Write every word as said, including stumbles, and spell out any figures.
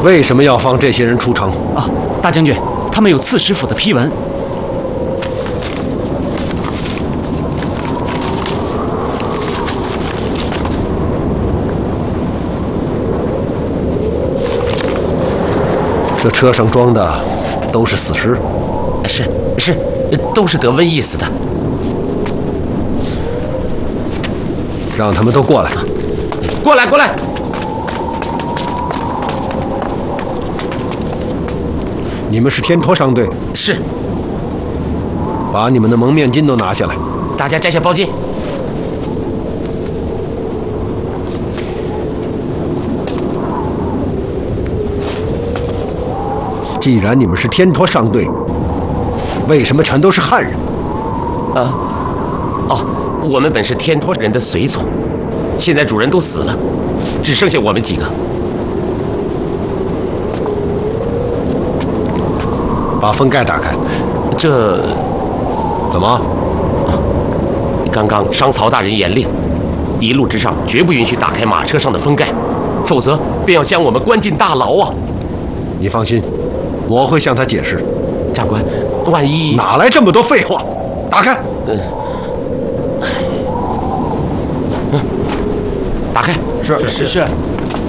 为什么要放这些人出城？ 啊，大将军，他们有刺史府的批文。 这车上装的都是死尸。 是是，都是得瘟疫死的。 让他们都过来。 过来，过来。 你们是天托商队？ 是。 把你们的蒙面巾都拿下来。 大家摘下包巾。 既然你们是天托商队，为什么全都是汉人？ 啊，哦，我们本是天托人的随从，现在主人都死了，只剩下我们几个。 把封盖打开。 这怎么？ 刚刚商曹大人严令，一路之上绝不允许打开马车上的封盖，否则便要将我们关进大牢啊！ 你放心，我会向他解释。 长官，万一…… 哪来这么多废话？打开。 嗯。嗯。打开。 是是是。